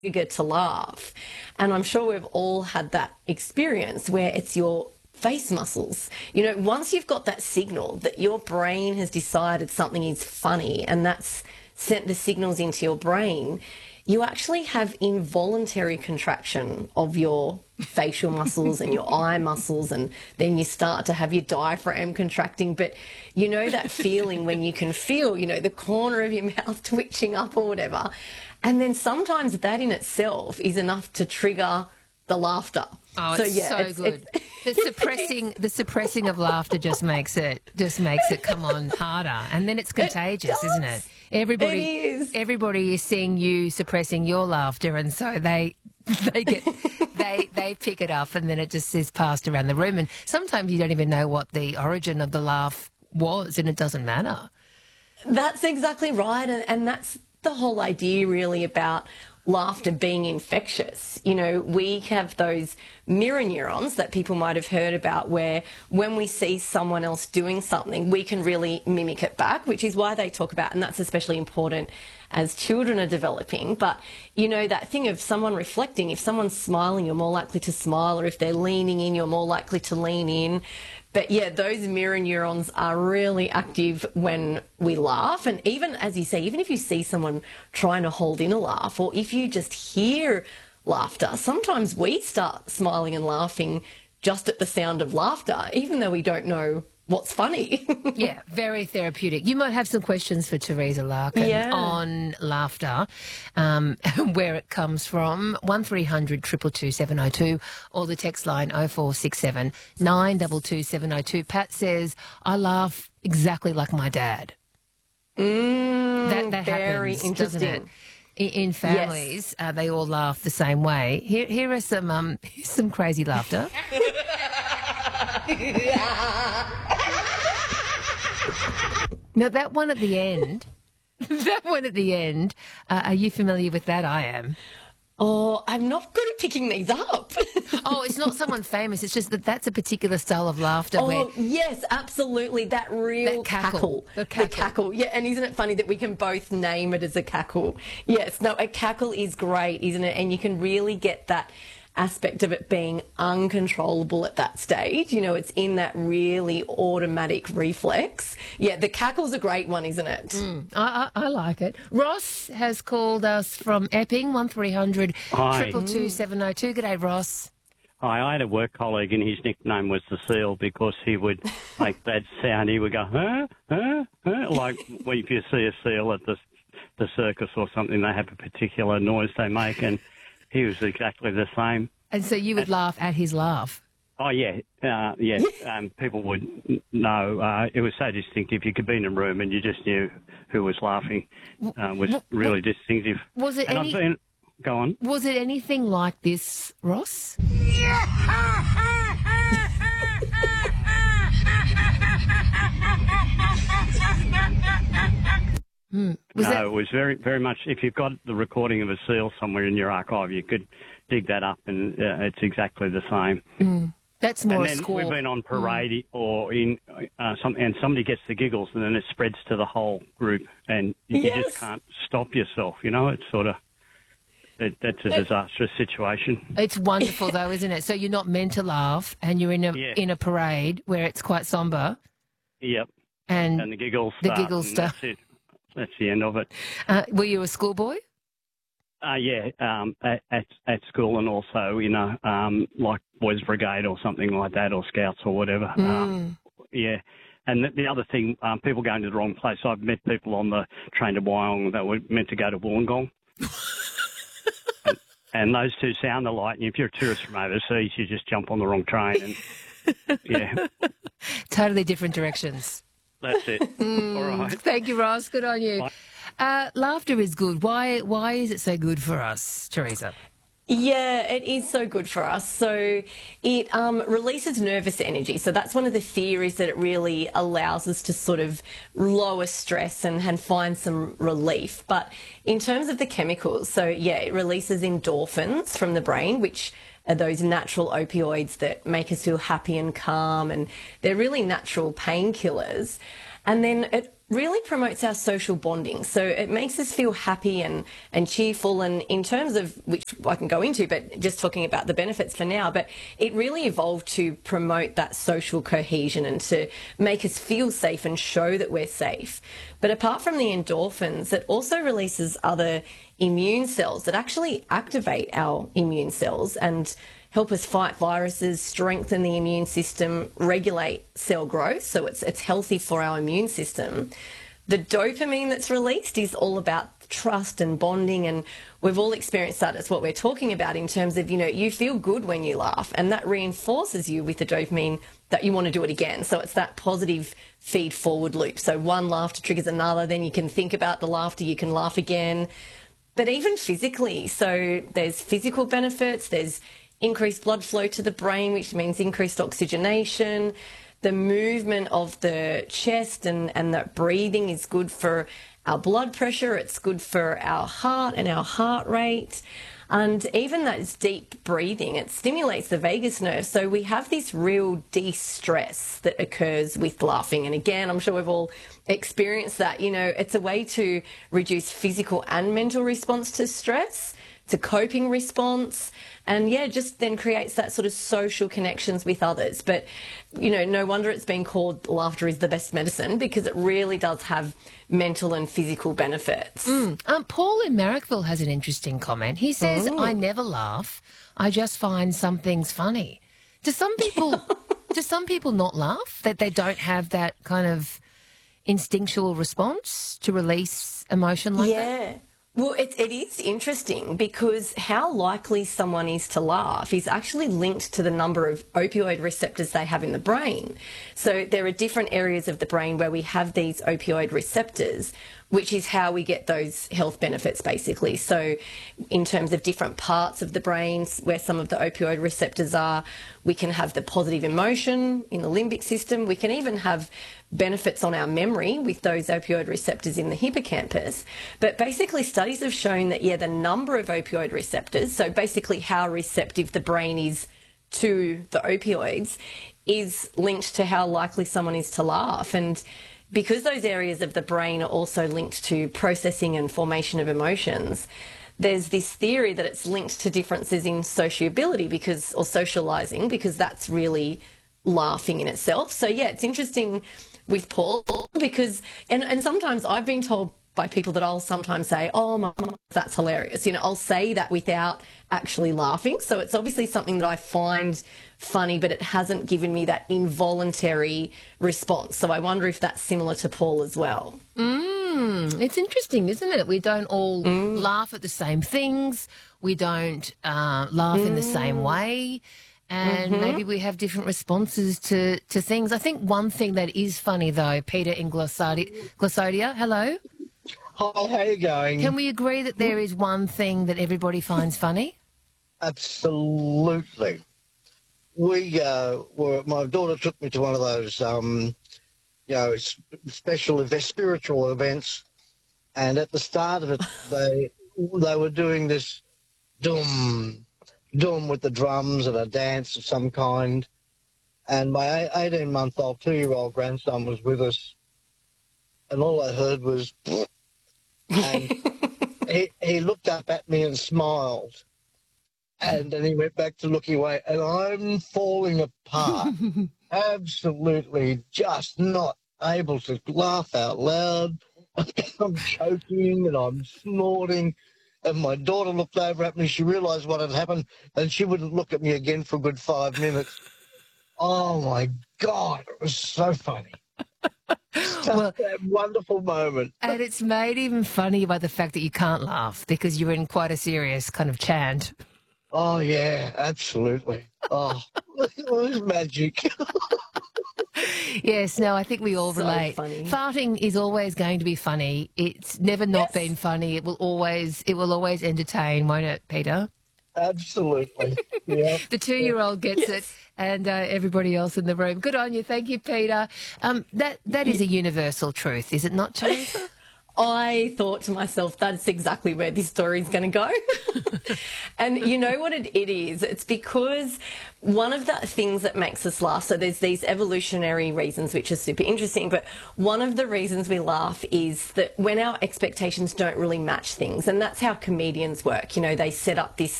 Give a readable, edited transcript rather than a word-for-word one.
trigger to laugh. And I'm sure we've all had that experience where it's your face muscles. You know, once you've got that signal that your brain has decided something is funny and that's sent the signals into your brain, you actually have involuntary contraction of your facial muscles and your eye muscles, and then you start to have your diaphragm contracting. But you know that feeling when you can feel, you know, the corner of your mouth twitching up or whatever. And then sometimes that in itself is enough to trigger the laughter. Oh, it's so good. The suppressing of laughter just makes it come on harder, and then it's contagious, isn't it? Everybody is seeing you suppressing your laughter, and so they pick it up, and then it just is passed around the room. And sometimes you don't even know what the origin of the laugh was, and it doesn't matter. That's exactly right, and that's the whole idea really about laughter being infectious. You know, we have those mirror neurons that people might have heard about where when we see someone else doing something, we can really mimic it back, which is why they talk about, and that's especially important as children are developing. But, you know, that thing of someone reflecting, if someone's smiling, you're more likely to smile, or if they're leaning in, you're more likely to lean in. But yeah, those mirror neurons are really active when we laugh. And even, as you say, even if you see someone trying to hold in a laugh, or if you just hear laughter, sometimes we start smiling and laughing just at the sound of laughter, even though we don't know what's funny. Yeah, very therapeutic. You might have some questions for Teresa Larkin on laughter, where it comes from. 1300 222 702 or the text line 0467 922 702. Pat says, I laugh exactly like my dad. That very happens, interesting. doesn't it? In families, they all laugh the same way. Here are some crazy laughter. Now, that one at the end, are you familiar with that? I am. Oh, I'm not good at picking these up. Oh, it's not someone famous. It's just that's a particular style of laughter. Oh, yes, absolutely. That cackle. The cackle. Yeah, and isn't it funny that we can both name it as a cackle? Yes, no, a cackle is great, isn't it? And you can really get that aspect of it being uncontrollable at that stage. You know, it's in that really automatic reflex. Yeah, the cackle's a great one, isn't it? I like it. Ross has called us from Epping, 1300 222 702. G'day, Ross. Hi, I had a work colleague and his nickname was the Seal because he would make that sound. He would go, huh, huh, huh, like if you see a seal at the circus or something, they have a particular noise they make, and he was exactly the same. And so you would laugh at his laugh? Oh, yeah. People would know. It was so distinctive. You could be in a room and you just knew who was laughing. Was really distinctive. Was it Go on. Was it anything like this, Ross? It was very, very much. If you've got the recording of a seal somewhere in your archive, you could dig that up, and it's exactly the same. That's more. And then we've been on parade or in and somebody gets the giggles, and then it spreads to the whole group, and you just can't stop yourself. You know, it's sort of that's a disastrous situation. It's wonderful though, isn't it? So you're not meant to laugh, and you're in a parade where it's quite sombre. Yep. And the giggles start. The giggles start. That's it. That's the end of it. Were you a schoolboy? At school, and also, you know, like Boys Brigade or something like that, or Scouts or whatever. And the other thing, people going to the wrong place. I've met people on the train to Wyong that were meant to go to Wollongong. and those two sound alike. If you're a tourist from overseas, you just jump on the wrong train. And, totally different directions. That's it. All right. Thank you, Ross. Good on you. Laughter is good. Why is it so good for us, Teresa? Yeah, it is so good for us. So it releases nervous energy. So that's one of the theories, that it really allows us to sort of lower stress and find some relief. But in terms of the chemicals, so yeah, it releases endorphins from the brain, which are those natural opioids that make us feel happy and calm, and they're really natural painkillers. And then it really promotes our social bonding. So it makes us feel happy and cheerful. And in terms of, which I can go into, but just talking about the benefits for now, but it really evolved to promote that social cohesion and to make us feel safe and show that we're safe. But apart from the endorphins, it also releases other immune cells that actually activate our immune cells and help us fight viruses, strengthen the immune system, regulate cell growth, so it's healthy for our immune system. The dopamine that's released is all about trust and bonding, and we've all experienced that. It's what we're talking about in terms of, you feel good when you laugh, and that reinforces you with the dopamine that you want to do it again. So it's that positive feed-forward loop. So one laughter triggers another, then you can think about the laughter, you can laugh again. But even physically, so there's physical benefits, there's increased blood flow to the brain, which means increased oxygenation. The movement of the chest and that breathing is good for our blood pressure. It's good for our heart and our heart rate. And even that deep breathing, it stimulates the vagus nerve. So we have this real de-stress that occurs with laughing. And again, I'm sure we've all experienced that. It's a way to reduce physical and mental response to stress. It's a coping response, and just then creates that sort of social connections with others. But, no wonder it's been called laughter is the best medicine, because it really does have mental and physical benefits. Paul in Marrickville has an interesting comment. He says, I never laugh. I just find some things funny. Do some people not laugh, that they don't have that kind of instinctual response to release emotion like that? Well, it is interesting, because how likely someone is to laugh is actually linked to the number of opioid receptors they have in the brain. So there are different areas of the brain where we have these opioid receptors, which is how we get those health benefits, basically. So in terms of different parts of the brain where some of the opioid receptors are, we can have the positive emotion in the limbic system. We can even have benefits on our memory with those opioid receptors in the hippocampus. But basically studies have shown that, the number of opioid receptors, so basically how receptive the brain is to the opioids, is linked to how likely someone is to laugh. And because those areas of the brain are also linked to processing and formation of emotions, there's this theory that it's linked to differences in sociability or socialising, because that's really laughing in itself. So, it's interesting with Paul, because, and sometimes I've been told by people that I'll sometimes say, oh, Mum, that's hilarious. I'll say that without actually laughing. So it's obviously something that I find funny, but it hasn't given me that involuntary response. So I wonder if that's similar to Paul as well. It's interesting, isn't it? We don't all laugh at the same things. We don't laugh in the same way. And maybe we have different responses to things. I think one thing that is funny, though, Peter in Glossodia, hello. Hi, how are you going? Can we agree that there is one thing that everybody finds funny? Absolutely. My daughter took me to one of those, special spiritual events, and at the start of it, they were doing this dum with the drums and a dance of some kind, and my 18-month-old, 2-year-old grandson was with us, and all I heard was, and he looked up at me and smiled, and then he went back to looking away, and I'm falling apart, absolutely just not able to laugh out loud. I'm choking and I'm snorting. And my daughter looked over at me. She realised what had happened, and she wouldn't look at me again for a good 5 minutes. Oh, my God, it was so funny. Just that wonderful moment. And it's made even funnier by the fact that you can't laugh because you're in quite a serious kind of chant. Oh, yeah, absolutely. Oh, it was magic. Yes, no, I think we all relate. Funny. Farting is always going to be funny. It's never not been funny. It will always entertain, won't it, Peter? Absolutely. Yeah. The 2-year-old gets it, and everybody else in the room. Good on you. Thank you, Peter. That is a universal truth, is it not, Teresa? I thought to myself, that's exactly where this story is going to go. And you know what it is? It's because one of the things that makes us laugh, so there's these evolutionary reasons, which are super interesting, but one of the reasons we laugh is that when our expectations don't really match things, and that's how comedians work. You know, they set up this